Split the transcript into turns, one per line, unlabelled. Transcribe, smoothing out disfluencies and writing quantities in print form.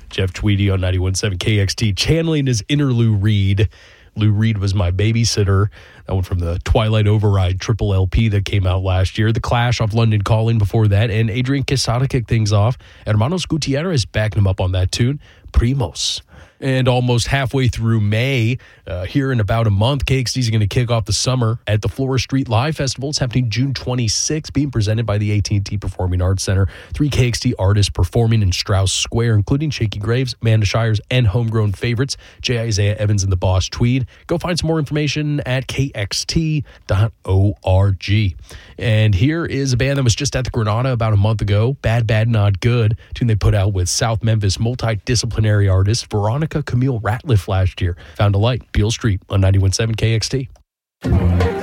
Jeff Tweedy on 91.7 KXT, channeling his inner Lou Reed. Lou Reed was my babysitter. That one from the Twilight Override triple LP that came out last year. The Clash off London Calling before that. And Adrian Quesada kicked things off. Hermanos Gutierrez backing him up on that tune. Primos. And almost halfway through May, here in about a month, KXT is going to kick off the summer at the Flora Street Live Festival. It's happening June 26th, being presented by the AT&T Performing Arts Center. 3 KXT artists performing in Strauss Square, including Shaky Graves, Amanda Shires, and homegrown favorites, J. Isaiah Evans and the Boss Tweed. Go find some more information at kxt.org. And here is a band that was just at the Granada about a month ago, Bad Bad Not Good, tune they put out with South Memphis multidisciplinary artist Veronica Camille Ratliff last year. Found a Light, Beale Street on 91.7 KXT.